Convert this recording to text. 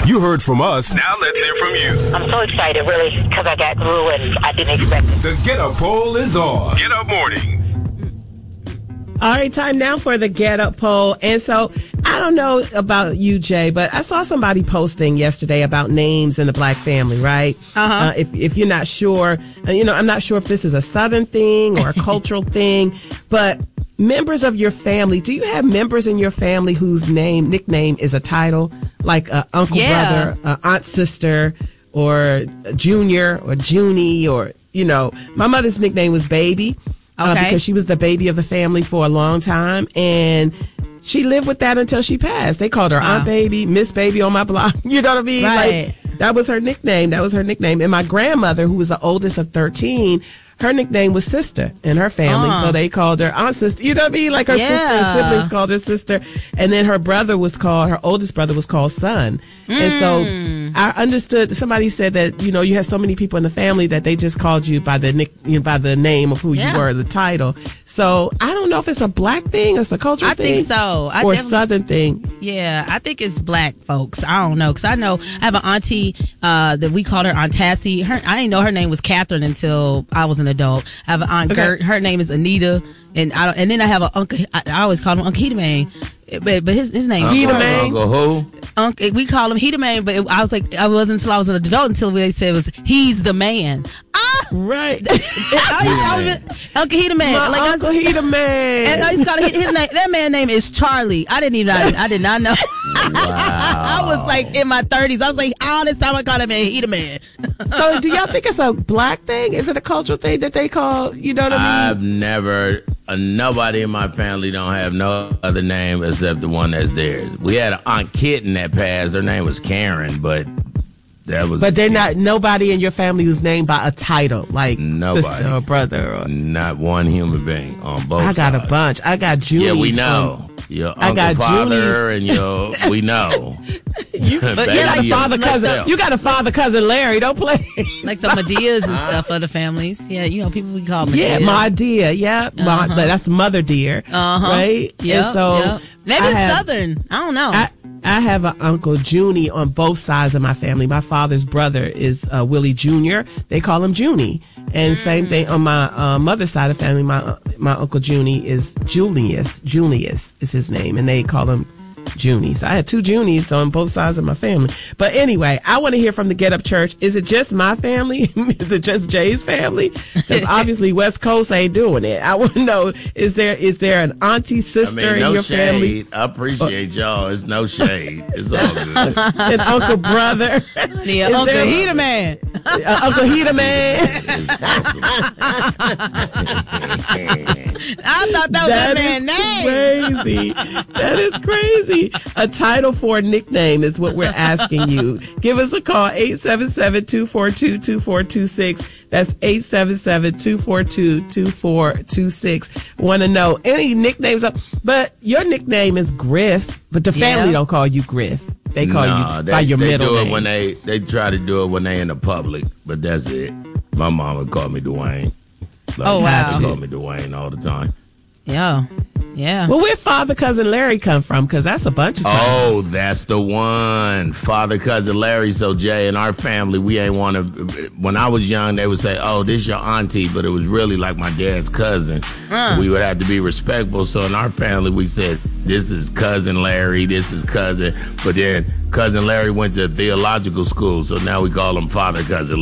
You heard from us. Now let's hear from you. I'm so excited, really, because I got through and I didn't expect it. The Get Up Poll is on. Get Up Mornings. All right, time now for the Get Up Poll. And so, I don't know about you, Jay, but I saw somebody posting yesterday about names in the black family, right? If you're not sure, I'm not sure if this is a Southern thing or a cultural thing, but members of your family, do you have members in your family whose nickname is a title? Like uncle, brother, aunt, sister, or junior, or Junie, or, my mother's nickname was Baby. Because she was the baby of the family for a long time, and she lived with that until she passed. They called her Aunt Baby, Miss Baby on my block. You know what I mean? Right. Like, that was her nickname. And my grandmother, who was the oldest of 13, her nickname was Sister in her family. So they called her Aunt Sister. You know what I mean? Like her siblings called her Sister. And then her oldest brother was called Son. And so I understood, somebody said that, you had so many people in the family that they just called you by the by the name of who you were, the title. So I don't know if it's a black thing or it's a cultural thing. I think so. Or a Southern thing. Yeah, I think it's black folks. I don't know. Because I have an auntie that we called her Aunt Tassie. I didn't know her name was Catherine until I was an adult. I have an Aunt Gert. Her name is Anita. And then I have an uncle. I always call him Uncle Heatamane. But his name is Heatamane. Uncle who? We call him Heatamane, but I wasn't until I was an adult until they said it was he's the man. Right. Uncle Heatamane. Uncle Heatamane. And I used to call his name. That man's name is Charlie. I did not know. Wow. I was like in my 30s. I was like, all this time I called him a Heatamane. So do y'all think it's a black thing? Is it a cultural thing that they call, you know what I mean? I've never, nobody in my family don't have no other name except the one that's theirs. We had an Aunt Kitten that passed. Her name was Karen, but that was... But they're not, nobody in your family was named by a title, like nobody. Sister or brother. Or, not one human being on both sides. I got a bunch. I got Junies. Yeah, we know. Your uncle, father, and we know. You got a father, cousin Larry. Don't play. Like the Medias and stuff of the families. Yeah, people we call Medea. Yeah, my dear. Yeah, that's mother dear. Right? Yeah. So maybe it's Southern. I don't know. I have an Uncle Junie on both sides of my family. My father's brother is Willie Jr. They call him Junie. And same thing on my mother's side of the family. My Uncle Junie is Julius. Julius is his name, and they call him Junies. I had two Junies on both sides of my family. But anyway, I want to hear from the Get Up Church. Is it just my family? Is it just Jay's family? Because obviously West Coast ain't doing it. I want to know, is there an auntie, sister in your family? I appreciate y'all. It's no shade. It's all good. An uncle, brother. Yeah, Uncle Heatamane. Uncle Heatamane. I thought that was that man's name. Crazy. That is crazy. A title for a nickname is what we're asking you. Give us a call, 877-242-2426. That's 877-242-2426. Want to know any nicknames? But your nickname is Griff, but the family don't call you Griff. They call you by your middle name. When they try to do it when they in the public, but that's it. My mom would call me Dwayne. Wow. She called me Dwayne all the time. Yeah. Well, where Father Cousin Larry come from? Because that's a bunch of times. Oh, that's the one. Father Cousin Larry. So, Jay, in our family, we ain't want to... When I was young, they would say, oh, this your auntie, but it was really like my dad's cousin. So we would have to be respectful. So in our family, we said, this is Cousin Larry, this is Cousin. But then Cousin Larry went to theological school, so now we call him Father Cousin